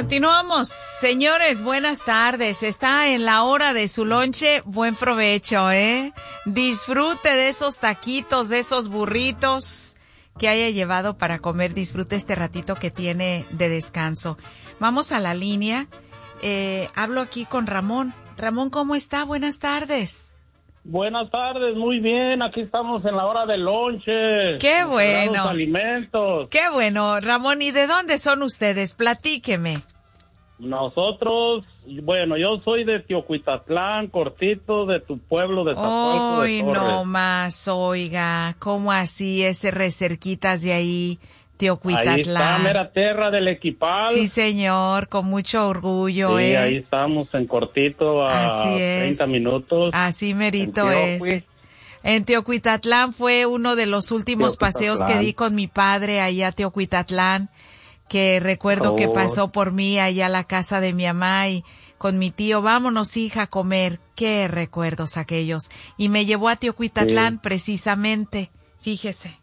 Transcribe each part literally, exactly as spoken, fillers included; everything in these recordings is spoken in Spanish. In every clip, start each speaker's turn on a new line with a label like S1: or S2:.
S1: Continuamos, señores, buenas tardes. Está en la hora de su lonche, buen provecho, ¿eh? Disfrute de esos taquitos, de esos burritos que haya llevado para comer. Disfrute este ratito que tiene de descanso. Vamos a la línea. Eh, hablo aquí con Ramón. Ramón, ¿cómo está? Buenas tardes.
S2: Buenas tardes, muy bien. Aquí estamos en la hora del lonche.
S1: ¡Qué bueno!
S2: Los alimentos.
S1: ¡Qué bueno! Ramón, ¿y de dónde son ustedes? Platíqueme.
S2: Nosotros, bueno, yo soy de Teocuitatlán, cortito de tu pueblo de Zapoalco de Torres.
S1: ¡Ay, no más! Oiga, ¿cómo así? Ese recerquitas de ahí, Teocuitatlán.
S2: Ahí está, mera tierra del Equipal.
S1: Sí, señor, con mucho orgullo,
S2: sí,
S1: ¿eh?
S2: ahí estamos en cortito a
S1: Así es.
S2: treinta minutos.
S1: Así merito es. En Teocuitatlán fue uno de los últimos paseos que di con mi padre allá a Teocuitatlán, que recuerdo oh. que pasó por mí allá a la casa de mi mamá y con mi tío, vámonos hija a comer. Qué recuerdos aquellos. Y me llevó a Teocuitatlán sí. precisamente, fíjese.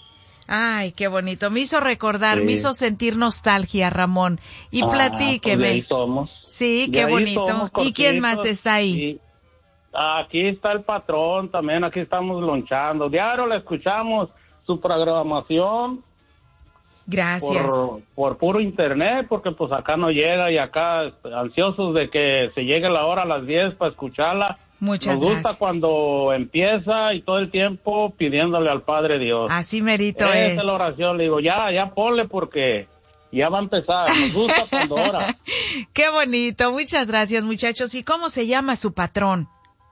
S1: Ay, qué bonito. Me hizo recordar, sí. me hizo sentir nostalgia, Ramón. Y ah, platíqueme.
S2: Pues ahí somos.
S1: Sí, qué bonito. Somos, ¿y quién más está ahí?
S2: Sí. Aquí está el patrón también, aquí estamos lonchando. Diario le escuchamos su programación.
S1: Gracias.
S2: Por, por puro internet, porque pues acá no llega y acá ansiosos de que se llegue la hora a las diez para escucharla.
S1: Muchas
S2: Nos gusta
S1: gracias.
S2: Cuando empieza y todo el tiempo pidiéndole al Padre Dios.
S1: Así merito
S2: Esa
S1: es.
S2: Esa es la oración, le digo, ya, ya ponle porque ya va a empezar. Nos gusta cuando ora.
S1: Qué bonito, muchas gracias muchachos. ¿Y cómo se llama su patrón?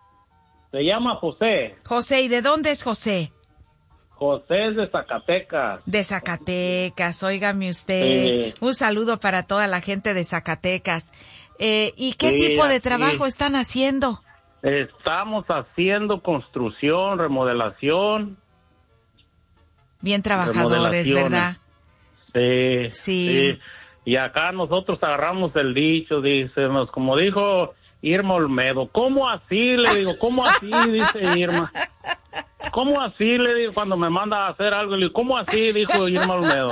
S2: Se llama José.
S1: José, ¿y de dónde es José?
S2: José es de Zacatecas.
S1: De Zacatecas, óigame usted. Sí. Un saludo para toda la gente de Zacatecas. Eh, ¿Y qué sí, tipo de trabajo sí. están haciendo?
S2: Estamos haciendo construcción, remodelación.
S1: Bien trabajadores, ¿verdad?
S2: Sí,
S1: sí.
S2: Sí. Y acá nosotros agarramos el dicho, dice, como dijo Irma Olmedo. ¿Cómo así? Le digo, ¿cómo así? Dice Irma. ¿Cómo así? Le digo, cuando me manda a hacer algo, le digo, ¿cómo así? Dijo Irma Olmedo.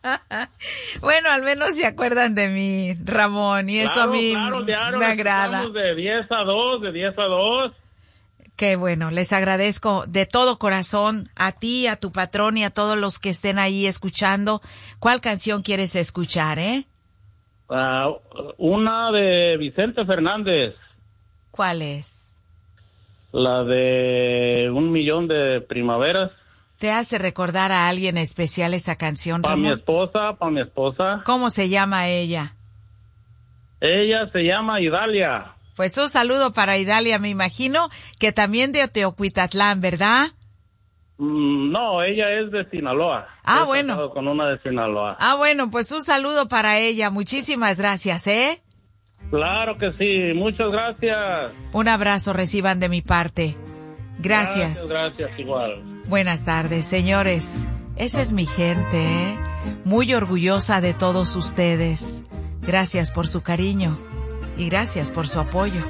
S1: Bueno, al menos se acuerdan de mí, Ramón, y
S2: claro,
S1: eso a mí
S2: claro, diario
S1: me agrada.
S2: De diez a dos, de diez a dos.
S1: Qué bueno, les agradezco de todo corazón a ti, a tu patrón y a todos los que estén ahí escuchando. ¿Cuál canción quieres escuchar, eh?
S2: Uh, una de Vicente Fernández.
S1: ¿Cuál es?
S2: La de Un Millón de Primaveras.
S1: ¿Te hace recordar a alguien especial esa canción,
S2: Para mi esposa, para mi esposa.
S1: ¿Cómo se llama ella?
S2: Ella se llama Idalia.
S1: Pues un saludo para Idalia, me imagino que también de Teocuitatlán, ¿verdad?
S2: Mm, no, ella es de Sinaloa.
S1: Ah,
S2: Estoy
S1: bueno.
S2: Con una de Sinaloa.
S1: Ah, bueno, pues un saludo para ella. Muchísimas gracias, ¿eh?
S2: Claro que sí, muchas gracias.
S1: Un abrazo reciban de mi parte. Gracias.
S2: Gracias, gracias, igual.
S1: Buenas tardes, señores. Esa es mi gente, ¿eh? Muy orgullosa de todos ustedes. Gracias por su cariño y gracias por su apoyo.